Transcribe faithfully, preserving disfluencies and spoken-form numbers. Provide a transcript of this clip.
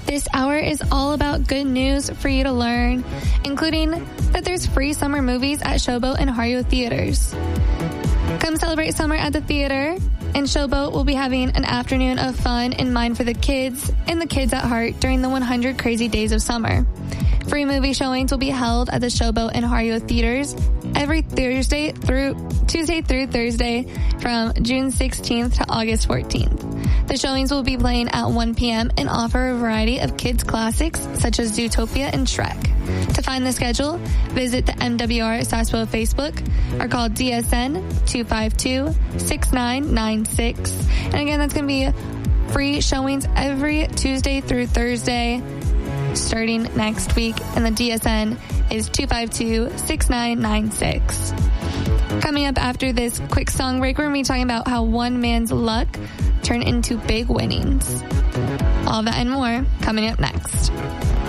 This hour is all about good news for you to learn, including that there's free summer movies at Showboat and Hario Theaters. Come celebrate summer at the theater, and Showboat will be having an afternoon of fun in mind for the kids and the kids at heart during the one hundred Crazy Days of Summer. Free movie showings will be held at the Showboat and Hario Theaters every Thursday through Tuesday through Thursday from June sixteenth to August fourteenth. The showings will be playing at one p.m. and offer a variety of kids' classics such as Zootopia and Shrek. To find the schedule, visit the M W R Saspo Facebook or call D S N two five two, six nine nine six. And again, that's going to be free showings every Tuesday through Thursday starting next week, and the D S N is two five two, six nine nine six. Coming up after this quick song break, we're going to be talking about how one man's luck turned into big winnings. All that and more coming up next.